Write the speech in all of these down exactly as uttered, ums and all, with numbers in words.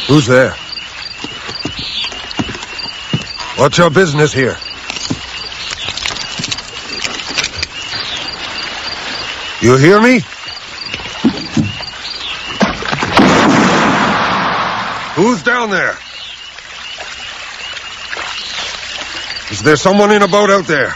Who's there? What's your business here? You hear me? Who's down there? Is there someone in a boat out there?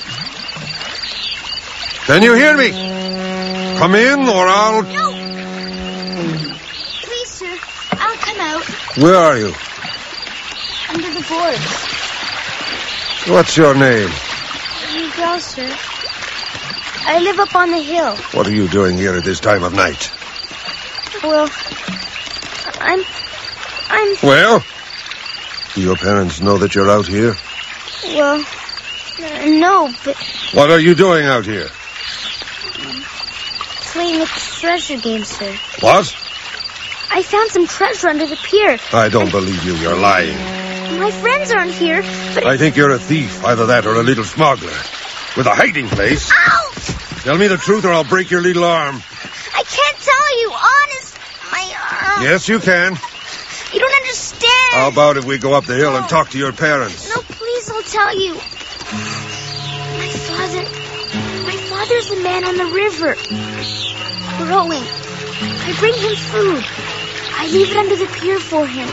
Can you hear me? Come in or I'll... No! Please, sir, I'll come out. Where are you? Under the boards. What's your name? Miguel, sir. I live up on the hill. What are you doing here at this time of night? Well, I'm... I'm... Well? Do your parents know that you're out here? Well, uh, no, but... What are you doing out here? Playing a treasure game, sir. What? I found some treasure under the pier. I don't believe you. You're lying. My friends aren't here, but... I think you're a thief, either that or a little smuggler. With a hiding place. Ow! Tell me the truth or I'll break your little arm. I can't tell you, honest. My arm... Yes, you can. You don't understand. How about if we go up the hill and talk to your parents? No, please, I'll tell you. My father... My father's the man on the river. Rowing. I bring him food. I leave it under the pier for him.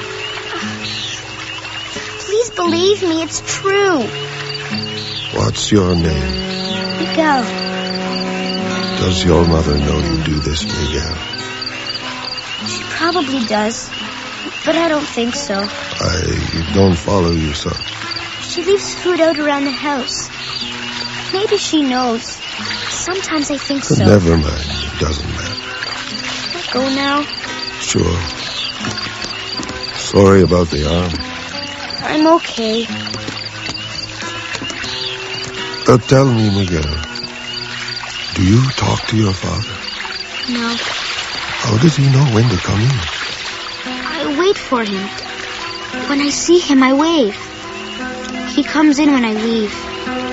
Please believe me, it's true. What's your name? Miguel. Does your mother know you do this, Miguel? She probably does, but I don't think so. I don't follow you, son. She leaves food out around the house. Maybe she knows. Sometimes I think so. Never mind. It doesn't matter. I'll go now. Sure. Sorry about the arm. I'm okay. Uh, tell me, Miguel. Do you talk to your father? No. How does he know when to come in? I wait for him. When I see him, I wave. He comes in when I leave.